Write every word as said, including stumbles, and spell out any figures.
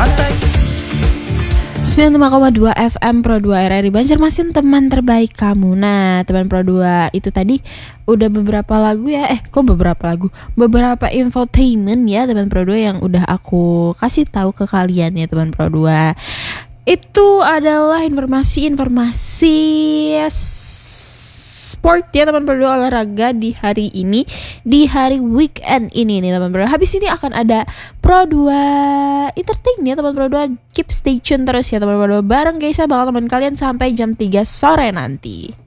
sembilan puluh lima koma dua F M Pro dua R R I Banjarmasin, teman terbaik kamu. Nah, teman Pro dua itu tadi udah beberapa lagu ya. Eh, kok beberapa lagu? Beberapa infotainment ya teman Pro dua yang udah aku kasih tahu ke kalian ya teman Pro dua. Itu adalah informasi-informasi sport ya teman Pro dua, olahraga di hari ini, di hari weekend ini nih teman Pro dua. Habis ini akan ada Pro dua entertain ya teman Pro dua. Keep stay tune terus ya teman Pro dua. Bareng Geisha bakal teman kalian sampai jam tiga sore nanti.